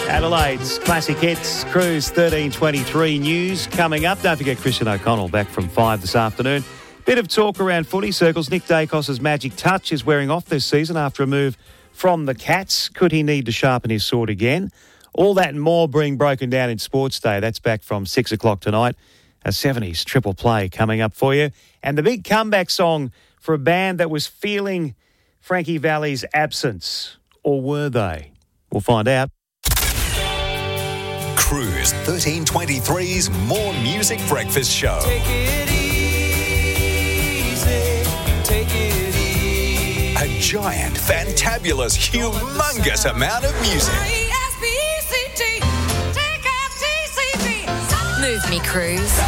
Adelaide's Classic Hits Cruise 1323 news coming up. Don't forget Christian O'Connell back from 5 this afternoon. Bit of talk around footy circles. Nick Dacos's magic touch is wearing off this season after a move from the Cats. Could he need to sharpen his sword again? All that and more being broken down in Sports Day. That's back from 6 o'clock tonight. A 70s triple play coming up for you. And the big comeback song for a band that was feeling Frankie Valli's absence. Or were they? We'll find out. Cruise 1323's More Music Breakfast Show. Take it easy, take it easy. A giant, fantabulous, humongous amount of music. Move me, Cruise.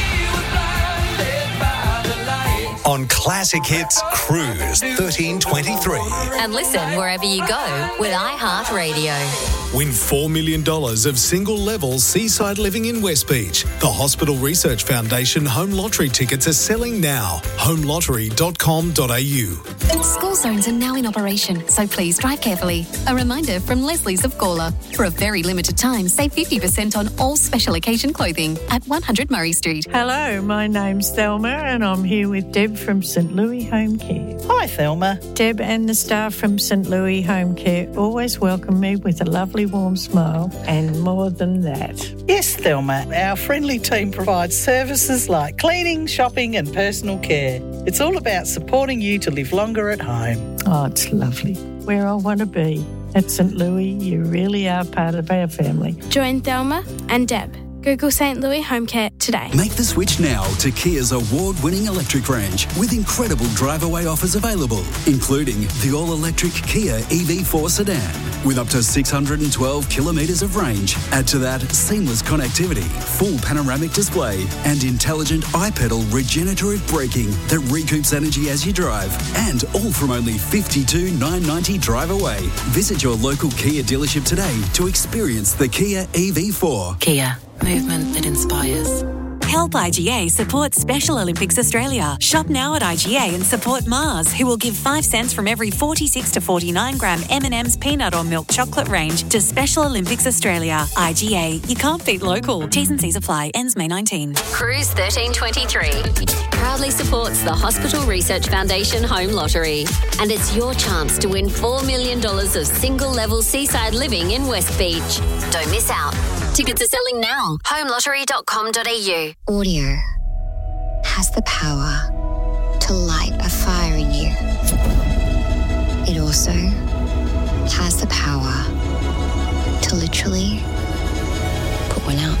On Classic Hits Cruise 1323. And listen wherever you go with iHeartRadio. Win $4 million of single-level seaside living in West Beach. The Hospital Research Foundation home lottery tickets are selling now. homelottery.com.au. School zones are now in operation, so please drive carefully. A reminder from Leslie's of Gawler. For a very limited time, save 50% on all special occasion clothing at 100 Murray Street. Hello, my name's Thelma and I'm here with Deb from St Louis Home Care. Hi, Thelma. Deb and the staff from St Louis Home Care always welcome me with a lovely warm smile and more than that. Yes, Thelma. Our friendly team provides services like cleaning, shopping and personal care. It's all about supporting you to live longer at home. Oh, it's lovely. Where I want to be. At St Louis, you really are part of our family. Join Thelma and Deb. Google St Louis Home Care today. Make the switch now to Kia's award-winning electric range with incredible drive-away offers available, including the all-electric Kia EV4 sedan with up to 612 kilometres of range. Add to that seamless connectivity, full panoramic display and intelligent iPedal regenerative braking that recoups energy as you drive. And all from only $52,990 drive away. Visit your local Kia dealership today to experience the Kia EV4. Kia. Movement that inspires. Help IGA support Special Olympics Australia. Shop now at IGA and support Mars, who will give 5 cents from every 46 to 49 gram M&M's peanut or milk chocolate range to Special Olympics Australia. IGA. You can't beat local. T's and C's apply. Ends May 19. Cruise 1323 proudly supports the Hospital Research Foundation Home Lottery. And it's your chance to win $4 million of single-level seaside living in West Beach. Don't miss out. Tickets are selling now. homelottery.com.au. Audio has the power to light a fire in you. It also has the power to literally put one out.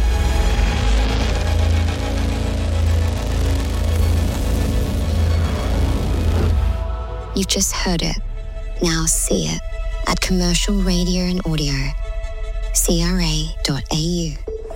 You've just heard it. Now see it at Commercial Radio and Audio. CRA.au.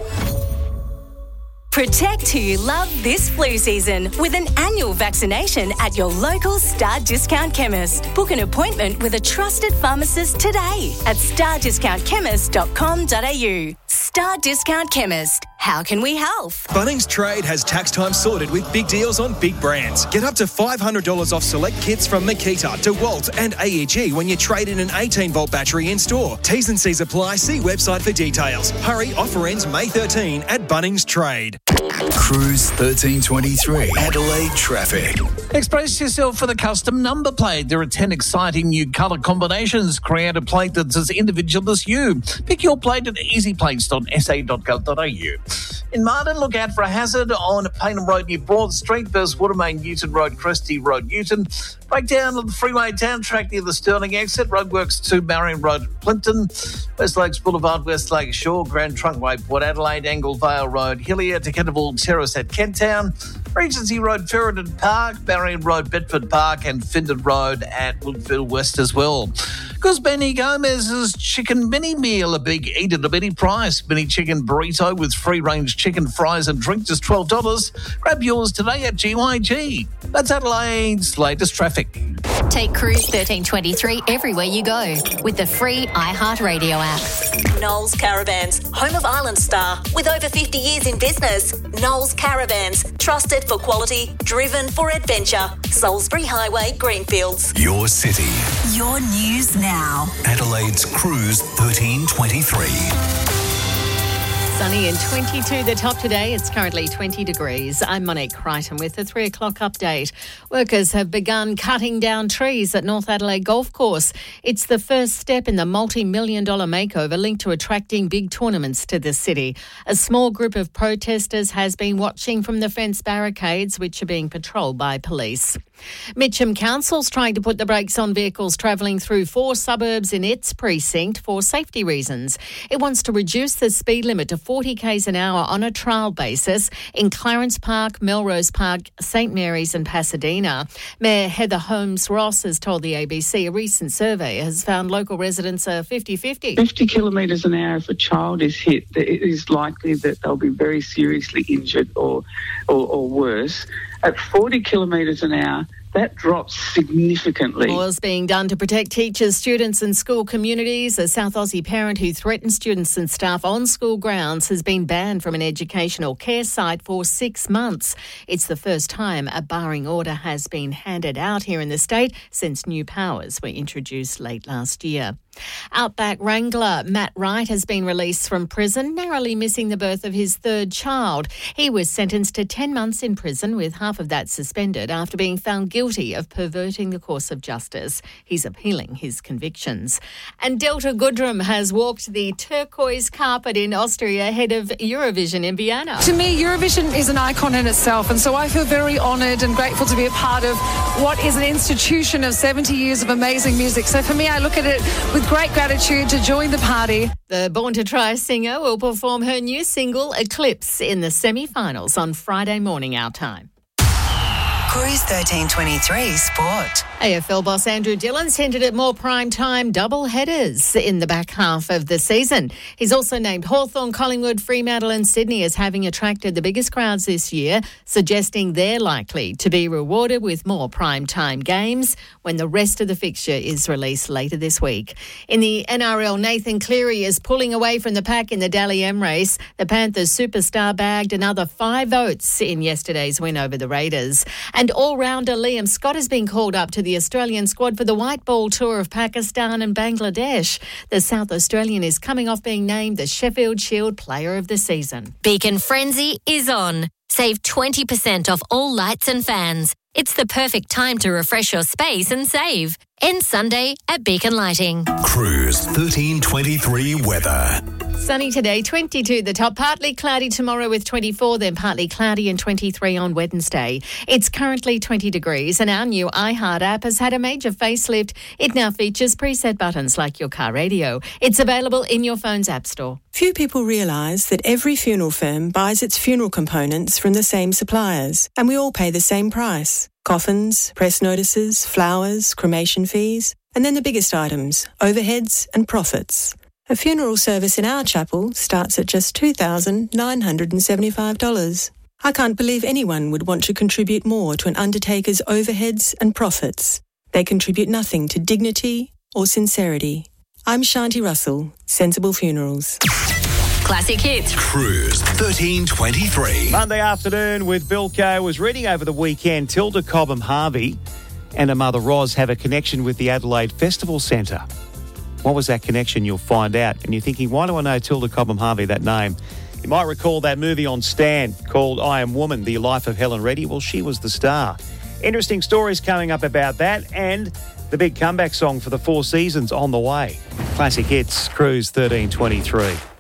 Protect who you love this flu season with an annual vaccination at your local Star Discount Chemist. Book an appointment with a trusted pharmacist today at stardiscountchemist.com.au. Star Discount Chemist. How can we help? Bunnings Trade has tax time sorted with big deals on big brands. Get up to $500 off select kits from Makita, DeWalt and AEG when you trade in an 18-volt battery in store. T's and C's apply. See website for details. Hurry, offer ends May 13 at Bunnings Trade. Cruise 1323. Adelaide traffic. Express yourself for the custom number plate. There are 10 exciting new colour combinations. Create a plate that's as individual as you. Pick your plate at easyplates.sa.gov.au. In Martin, look out for a hazard on Paynham Road near Broad Street versus Watermain Newton Road, Cresty Road, Newton. Breakdown on the freeway down track near the Stirling exit. Roadworks to Marion Road, Plympton. West Lakes Boulevard, West Lake Shore, Grand Trunkway, Port Adelaide, Angle Vale Road, Hillier to Kenterville Terrace at Kenttown. Regency Road, Ferryden Park, Marion Road, Bedford Park and Findon Road at Woodfield West as well. Because Benny Gomez's chicken mini meal, a big eat at a mini price. Mini chicken burrito with free-range chicken fries and drink, just $12. Grab yours today at GYG. That's Adelaide's latest traffic. traffic. Take Cruise 1323 everywhere you go with the free iHeartRadio app. Knowles Caravans, home of Island Star, with over 50 years in business. Knowles Caravans, trusted for quality, driven for adventure. Salisbury Highway, Greenfields. Your city. Your news now. Adelaide's Cruise 1323. Sunny and 22 the top today. It's currently 20 degrees. I'm Monique Crichton with the 3 o'clock update. Workers have begun cutting down trees at North Adelaide Golf Course. It's the first step in the multi-million-dollar makeover linked to attracting big tournaments to the city. A small group of protesters has been watching from the fence barricades, which are being patrolled by police. Mitcham Council's trying to put the brakes on vehicles travelling through 4 suburbs in its precinct for safety reasons. It wants to reduce the speed limit to 40 k's an hour on a trial basis in Clarence Park, Melrose Park, St Mary's and Pasadena. Mayor Heather Holmes-Ross has told the ABC a recent survey has found local residents are 50-50. 50 kilometres an hour if a child is hit, it is likely that they'll be very seriously injured or worse. At 40 kilometres an hour, that drops significantly. More is being done to protect teachers, students and school communities. A South Aussie parent who threatened students and staff on school grounds has been banned from an educational care site for 6 months. It's the first time a barring order has been handed out here in the state since new powers were introduced late last year. Outback Wrangler Matt Wright has been released from prison, narrowly missing the birth of his 3rd child. He was sentenced to 10 months in prison, with half of that suspended after being found guilty of perverting the course of justice. He's appealing his convictions. And Delta Goodrem has walked the turquoise carpet in Austria ahead of Eurovision in Vienna. To me, Eurovision is an icon in itself, and so I feel very honoured and grateful to be a part of what is an institution of 70 years of amazing music. So for me, I look at it with great gratitude to join the party. The Born to Try singer will perform her new single, Eclipse, in the semi-finals on Friday morning our time. Cruise 1323 Sport. AFL boss Andrew Dillon's hinted at more prime-time double headers in the back half of the season. He's also named Hawthorn, Collingwood, Fremantle and Sydney as having attracted the biggest crowds this year, suggesting they're likely to be rewarded with more prime-time games when the rest of the fixture is released later this week. In the NRL, Nathan Cleary is pulling away from the pack in the Dally M race. The Panthers superstar bagged another 5 votes in yesterday's win over the Raiders. And all-rounder Liam Scott has been called up to the Australian squad for the White Ball Tour of Pakistan and Bangladesh. The South Australian is coming off being named the Sheffield Shield Player of the Season. Beacon Frenzy is on. Save 20% off all lights and fans. It's the perfect time to refresh your space and save. End Sunday at Beacon Lighting. Cruise 1323 weather. Sunny today, 22 the top, partly cloudy tomorrow with 24, then partly cloudy and 23 on Wednesday. It's currently 20 degrees and our new iHeart app has had a major facelift. It now features preset buttons like your car radio. It's available in your phone's app store. Few people realise that every funeral firm buys its funeral components from the same suppliers, and we all pay the same price. Coffins, press notices, flowers, cremation fees, and then the biggest items, overheads and profits. A funeral service in our chapel starts at just $2,975. I can't believe anyone would want to contribute more to an undertaker's overheads and profits. They contribute nothing to dignity or sincerity. I'm Shanti Russell, Sensible Funerals. Classic hits. Cruise 1323. Monday afternoon with Bill Kay. Was reading over the weekend, Tilda Cobham Harvey and her mother Roz have a connection with the Adelaide Festival Centre. What was that connection? You'll find out. And you're thinking, why do I know Tilda Cobham Harvey, that name? You might recall that movie on Stan called I Am Woman, The Life of Helen Reddy. Well, she was the star. Interesting stories coming up about that and the big comeback song for the Four Seasons on the way. Classic hits, Cruise 1323.